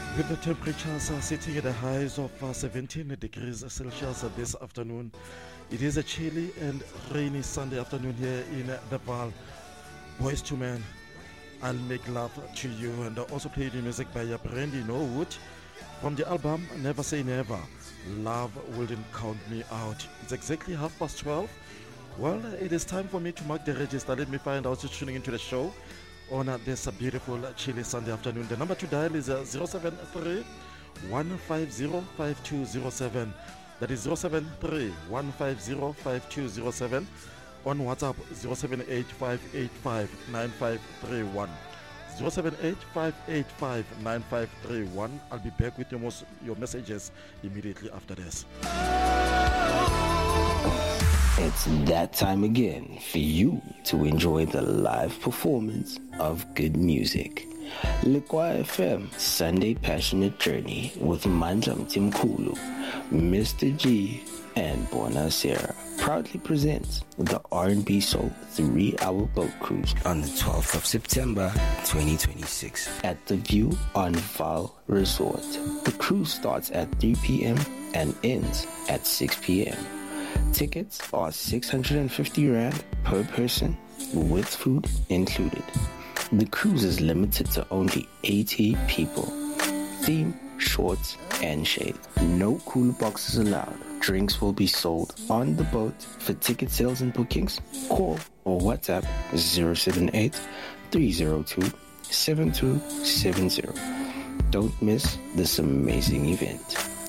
With the temperatures sitting at the highs of 17 degrees Celsius this afternoon, it is a chilly and rainy Sunday afternoon here in the Val. Boys to men, I'll make love to you, and also play the music by Brandy Norwood from the album Never Say Never. Love wouldn't count me out. It's exactly 12:30. Well, it is time for me to mark the register. Let me find out who's tuning into the show on this beautiful chilly Sunday afternoon. The number to dial is 073 150 5207. That is 073 150 5207. On WhatsApp 078 585 9531. 078 585 9531. I'll be back with your messages immediately after this. It's that time again for you to enjoy the live performance of good music. Liqua FM Sunday Passionate Journey with Mandla Mtimkulu, Mr. G, and Bonasera proudly presents the R&B Soul 3-hour boat cruise on the 12th of September 2026 at The View on Val Resort. The cruise starts at 3 p.m. and ends at 6 p.m. Tickets are 650 Rand per person with food included. The cruise is limited to only 80 people. Theme, shorts, and shade. No cooler boxes allowed. Drinks will be sold on the boat. For ticket sales and bookings, call or WhatsApp 078 302 7270. Don't miss this amazing event.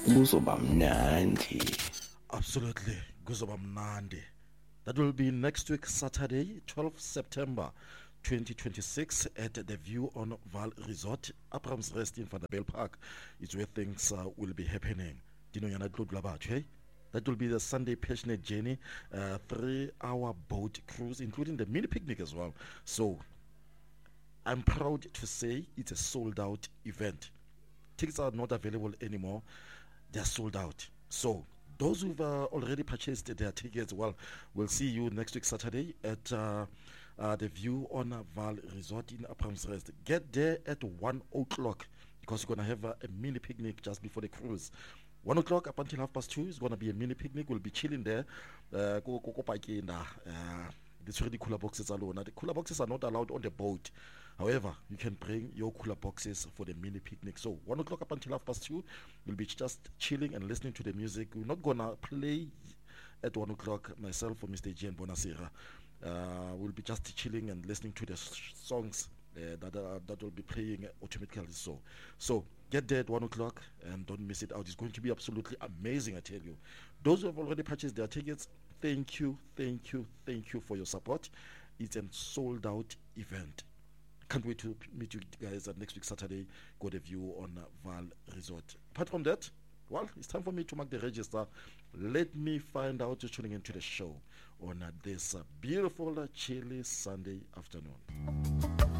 Absolutely. Guzoba Mnandi. That will be next week, Saturday, 12th September 2026 at the View on Val Resort, Abrams Rest in Vanderbilt Park. It's where things will be happening. That will be the Sunday Passionate Journey, 3-hour boat cruise, including the mini picnic as well. So, I'm proud to say it's a sold out event. Tickets are not available anymore. They're sold out. So, those who've already purchased their tickets, well, we'll see you next week Saturday at the View on Val Resort in Abrams Rest. Get there at 1 o'clock because you're going to have a mini picnic just before the cruise. 1 o'clock up until 2:30 is going to be a mini picnic. We'll be chilling there. The cooler boxes alone. Now, the cooler boxes are not allowed on the boat. However, you can bring your cooler boxes for the mini picnic. So 1 o'clock up until 2:30, we'll be just chilling and listening to the music. We're not gonna play at 1 o'clock myself or Mr. G and Bonasera. We'll be just chilling and listening to the songs that will be playing automatically. So get there at 1 o'clock and don't miss it out. It's going to be absolutely amazing, I tell you. Those who have already purchased their tickets, thank you for your support. It's a sold out event. Can't wait to meet you guys next week Saturday. Go the View on Val Resort. Apart from that, well, it's time for me to mark the register. Let me find out who's tuning into the show on this beautiful chilly Sunday afternoon.